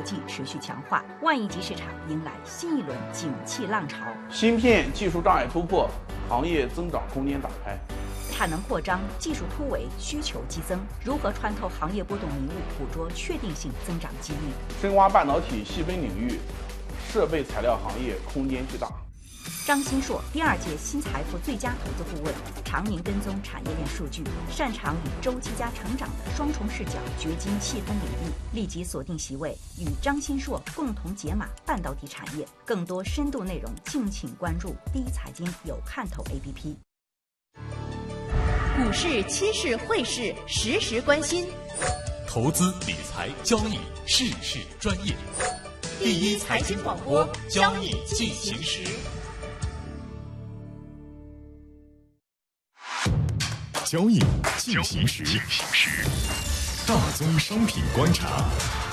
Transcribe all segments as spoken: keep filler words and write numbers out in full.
逻辑持续强化，万亿级市场迎来新一轮景气浪潮。 芯片技术障碍突破，行业增长空间打开。 产能扩张，技术突围，需求激增，如何穿透行业波动迷雾，捕捉确定性增长机遇？ 深挖半导体细分领域，设备材料行业空间巨大。 张新硕第二届新财富最佳投资顾问，常年跟踪产业链数据，擅长与周期加成长的双重视角掘金细分领域，立即锁定席位，与张新硕共同解码半导体产业。更多深度内容，敬请关注第一财经有看头 A P P。 股市、期市、汇市，实时关心； 投资、理财、交易，事事专业。第一财经广播，交易进行时。交易进行时，大宗商品观察。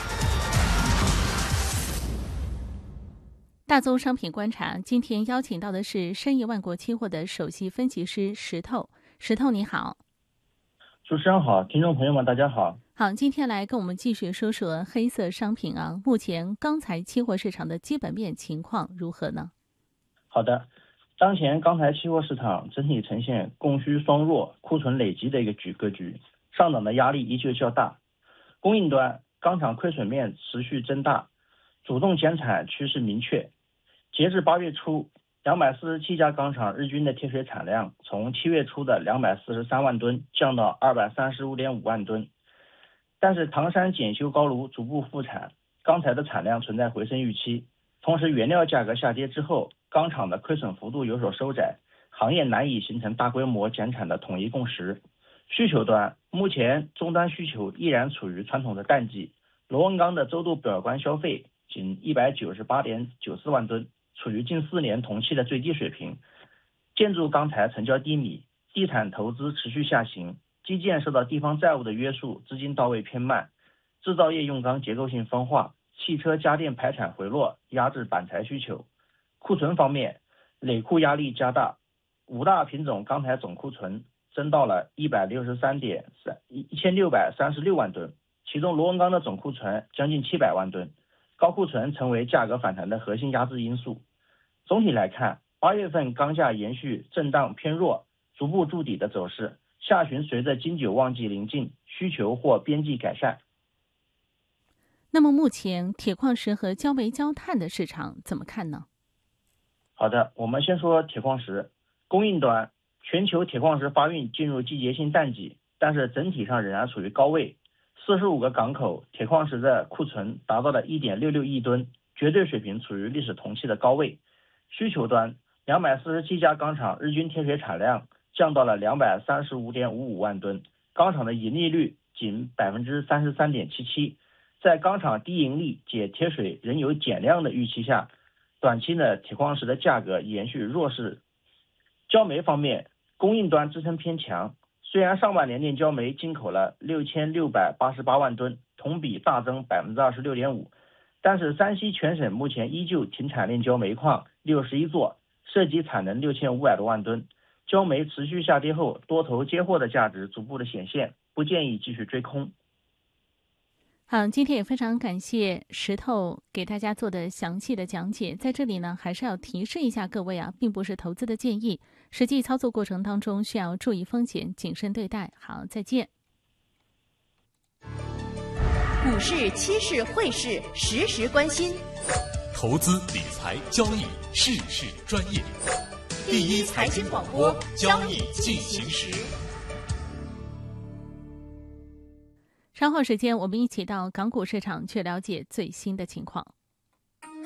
大宗商品观察，今天邀请到的是申亿万国期货的首席分析师石头。石头你好。 主持人好，听众朋友们大家好。 好，今天来跟我们继续说说黑色商品啊，目前钢材期货市场的基本面情况如何呢？ 好的，当前钢材期货市场整体呈现供需双弱、库存累积的一个局格局，上涨的压力依旧较大。供应端钢厂亏损面持续增大，主动减产趋势明确。截至八月初，两百四十七家钢厂日均的贴水产量从七月初的两百四十三万吨降到二百三十五点五万吨。但是唐山检修高炉逐步复产，钢材的产量存在回升预期。同时原料价格下跌之后，钢厂的亏损幅度有所收窄，行业难以形成大规模减产的统一共识。需求端，目前终端需求依然处于传统的淡季，螺纹钢的周度表观消费仅一百九十八点九四万吨，处于近四年同期的最低水平。建筑钢材成交低迷，地产投资持续下行，基建受到地方债务的约束，资金到位偏慢，制造业用钢结构性分化，汽车家电排产回落，压制板材需求。库存方面，累库压力加大，五大品种钢材总库存增到了一百六十三点一千六百三十六万吨，其中螺纹钢的总库存将近七百万吨，高库存成为价格反弹的核心压制因素。总体来看，八月份钢价延续震荡偏弱，逐步筑底的走势。下旬随着金九旺季临近，需求或边际改善。 那么目前铁矿石和焦煤焦炭的市场怎么看呢？ 好的，我们先说铁矿石。供应端，全球铁矿石发运进入季节性淡季，但是整体上仍然处于高位。四十五个港口铁矿石的库存达到了 一点六六亿吨，绝对水平处于历史同期的高位。需求端，两百四十七家钢厂日均贴水产量降到了两百三十五点五五万吨，钢厂的盈利率仅 百分之三十三点七七。在钢厂低盈利且贴水仍有减量的预期下，短期的铁矿石的价格延续弱势。焦煤方面，供应端支撑偏强，虽然上半年炼焦煤进口了六千六百八十八万吨，同比大增 百分之二十六点五， 但是山西全省目前依旧停产炼焦煤矿六十一座，涉及产能六千五百多万吨。焦煤持续下跌后，多头接货的价值逐步的显现，不建议继续追空。 好，今天也非常感谢石头给大家做的详细的讲解。在这里呢，还是要提示一下各位啊，并不是投资的建议，实际操作过程当中需要注意风险，谨慎对待。好，再见。 股市、期市、汇市，实时关心； 投资、理财、交易，事事专业。第一财经广播，交易进行时。 稍后时间，我们一起到港股市场去了解最新的情况。